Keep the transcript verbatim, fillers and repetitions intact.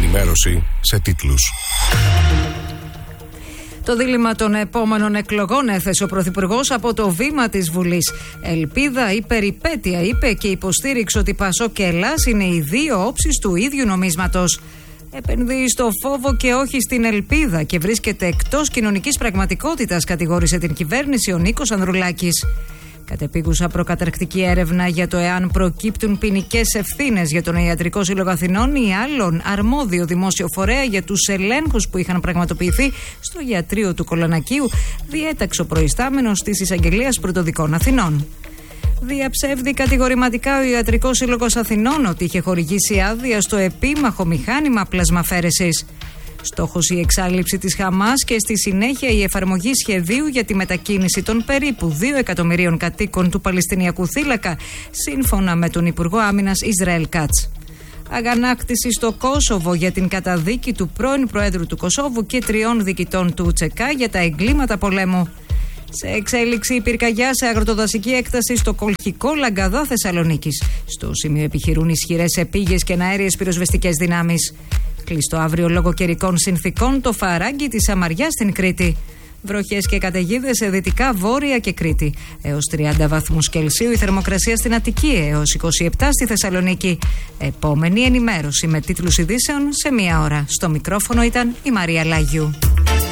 ενημέρωση σε τίτλους. Το δίλημμα των επόμενων εκλογών έθεσε ο Πρωθυπουργός από το βήμα της Βουλής. Ελπίδα ή περιπέτεια, είπε, και υποστήριξε ότι Πασόκ και Ελλάς είναι οι δύο όψεις του ίδιου νομίσματος. Επενδύει στο φόβο και όχι στην ελπίδα και βρίσκεται εκτός κοινωνικής πραγματικότητας, κατηγόρησε την κυβέρνηση ο Νίκος Ανδρουλάκης. Κατεπίγουσα προκαταρκτική έρευνα για το εάν προκύπτουν ποινικές ευθύνες για τον Ιατρικό Σύλλογο Αθηνών ή άλλον αρμόδιο δημόσιο φορέα για τους ελέγχους που είχαν πραγματοποιηθεί στο ιατρείο του Κολονακίου, διέταξε ο προϊστάμενος της Εισαγγελίας Πρωτοδικών Αθηνών. Διαψεύδει κατηγορηματικά ο Ιατρικός Σύλλογος Αθηνών ότι είχε χορηγήσει άδεια στο επίμαχο μηχάνημα πλασμαφέρεσης. Στόχος η εξάλληψη της Χαμάς και στη συνέχεια η εφαρμογή σχεδίου για τη μετακίνηση των περίπου δύο εκατομμυρίων κατοίκων του Παλαιστινιακού θύλακα, σύμφωνα με τον Υπουργό Άμυνας Ισραήλ Κάτς. Αγανάκτηση στο Κόσοβο για την καταδίκη του πρώην Προέδρου του Κωσόβου και τριών διοικητών του Τσεκά για τα εγκλήματα πολέμου. Σε εξέλιξη η πυρκαγιά σε αγροτοδασική έκταση στο Κολχικό Λαγκαδά Θεσσαλονίκης. Στο σημείο επιχειρούν ισχυρές επίγειες και αέριες πυροσβεστικές δυνάμεις. Κλειστό αύριο λόγω καιρικών συνθήκων το φαράγγι της Σαμαριάς στην Κρήτη. Βροχές και καταιγίδες σε δυτικά, βόρεια και Κρήτη. Έως τριάντα βαθμούς Κελσίου η θερμοκρασία στην Αττική, έως είκοσι επτά στη Θεσσαλονίκη. Επόμενη ενημέρωση με τίτλους ειδήσεων σε μία ώρα. Στο μικρόφωνο ήταν η Μαρία Λάγιου.